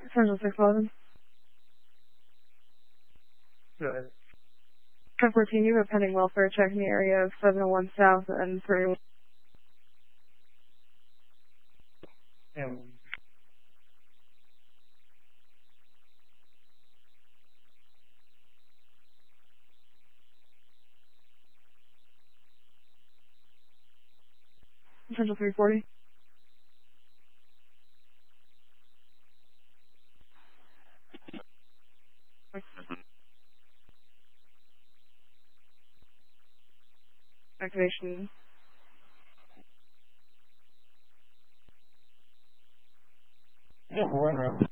Essential 611. Good. 1014, you have a pending welfare check in the area of 701 South and 31. And Essential 340. Activation. yeah, we're in.